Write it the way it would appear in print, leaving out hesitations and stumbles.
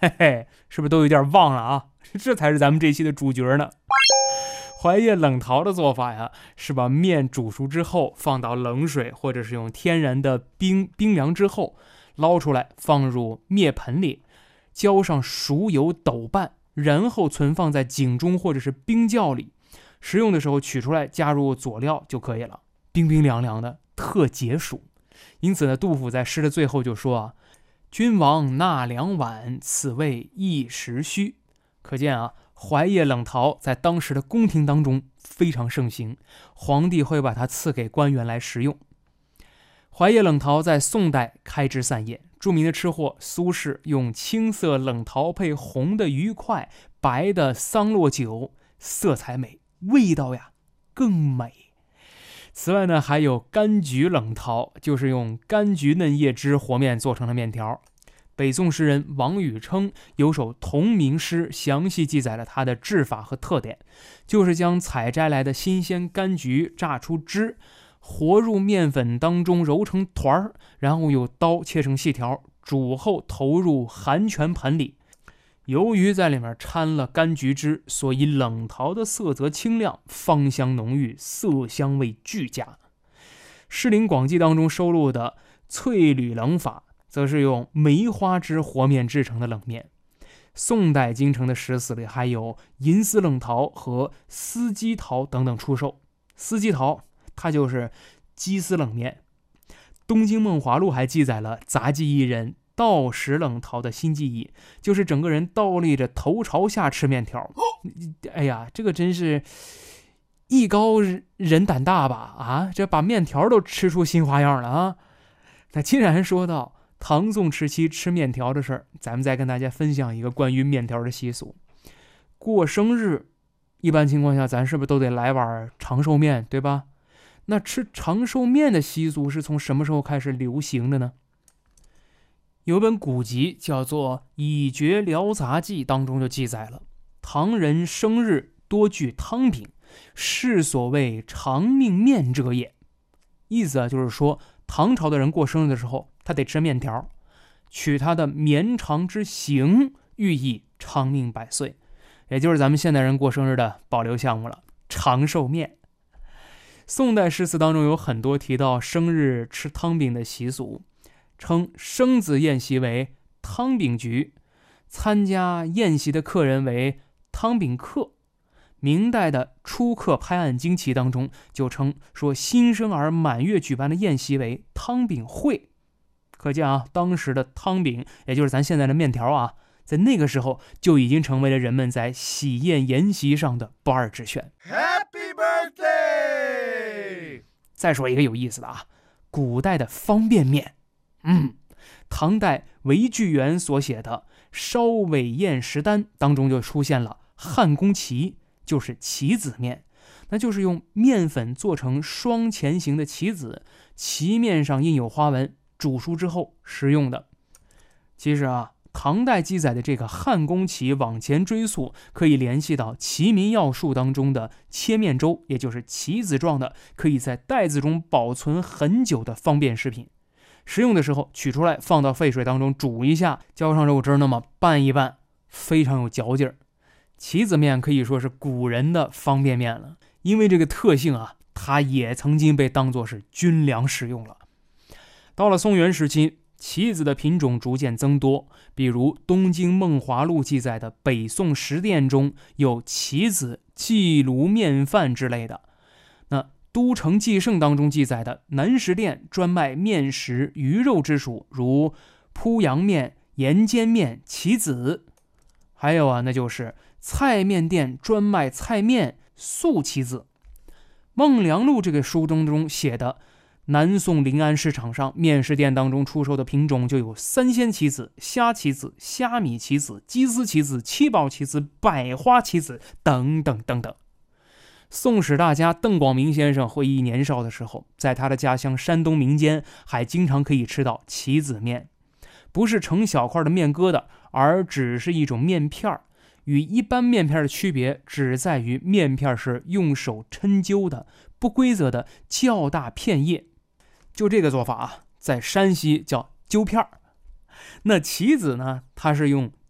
嘿嘿，是不是都有点忘了啊？这才是咱们这期的主角呢。怀叶冷淘的做法呀，是把面煮熟之后放到冷水，或者是用天然的冰凉之后捞出来，放入面盆里，浇上熟油抖拌，然后存放在井中或者是冰窖里。食用的时候取出来，加入佐料就可以了，冰冰凉凉的，特解暑。因此呢，杜甫在诗的最后就说啊：“君王纳2碗，此谓一时虚。”可见啊，怀叶冷淘在当时的宫廷当中非常盛行，皇帝会把它赐给官员来食用。怀叶冷淘在宋代开枝散叶，著名的吃货苏轼用青色冷淘配红的鱼块、白的桑洛酒，色彩美，味道呀更美。此外呢，还有柑橘冷淘，就是用柑橘嫩叶汁和面做成的面条。北宋诗人王禹偁有首同名诗，详细记载了它的制法和特点，就是将采摘来的新鲜柑橘榨出汁，和入面粉当中揉成团儿，然后用刀切成细条，煮后投入寒泉盆里。由于在里面掺了柑橘汁，所以冷淘的色泽清亮，芳香浓郁，色香味俱佳。《诗林广记》当中收录的翠缕冷法，则是用梅花汁和面制成的冷面。宋代京城的食肆里还有银丝冷淘和丝鸡淘等等出售。丝鸡淘它就是鸡丝冷面。东京梦华录还记载了杂技艺人倒食冷淘的新技艺，就是整个人倒立着头朝下吃面条。哎呀，这个真是艺高人胆大吧？啊，这把面条都吃出新花样了啊！那既然说到唐宋时期吃面条的事儿，咱们再跟大家分享一个关于面条的习俗。过生日，一般情况下咱是不是都得来碗长寿面，对吧？那吃长寿面的习俗是从什么时候开始流行的呢？有本古籍叫做《以绝聊杂记》，当中就记载了唐人生日多具汤饼，是所谓长命面者也。意思就是说，唐朝的人过生日的时候，他得吃面条，取他的绵长之形，寓意长命百岁，也就是咱们现代人过生日的保留项目了，长寿面。宋代诗词当中有很多提到生日吃汤饼的习俗，称生子宴席为汤饼局，参加宴席的客人为汤饼客。明代的《初刻拍案惊奇》当中就称说新生儿满月举办的宴席为汤饼会。可见啊，当时的汤饼，也就是咱现在的面条啊，在那个时候就已经成为了人们在喜宴筵席上的不二之选。 Happy birthday！ 再说一个有意思的啊，古代的方便面。唐代韦巨源所写的《烧尾宴食单》当中就出现了汉宫旗，就是棋子面，那就是用面粉做成双前形的棋子，棋面上印有花纹，煮熟之后食用的。其实啊，唐代记载的这个汉宫棋往前追溯，可以联系到《齐民要术》当中的切面粥，也就是棋子状的，可以在袋子中保存很久的方便食品。食用的时候取出来，放到沸水当中煮一下，浇上肉汁，那么拌一拌，非常有嚼劲儿。棋子面可以说是古人的方便面了，因为这个特性啊，它也曾经被当作是军粮使用了。到了宋元时期，棋子的品种逐渐增多，比如《东京梦华录》记载的北宋食店中有棋子、荠炉面饭之类的。那《都城纪胜》当中记载的南食店专卖面食、鱼肉之属，如铺阳面、盐煎面、棋子。还有啊，那就是菜面店专卖菜面、素棋子。《梦良录》这个书中写的南宋临安市场上面食店当中出售的品种就有三鲜棋子、虾棋子、虾米棋子、鸡丝棋子、七宝棋子、百花棋子等等等等。宋史大家邓广明先生回忆年少的时候，在他的家乡山东民间还经常可以吃到棋子面，不是成小块的面疙瘩，而只是一种面片，与一般面片的区别只在于面片是用手抻揪的不规则的较大片叶。就这个做法啊，在山西叫揪片。那棋子呢，它是用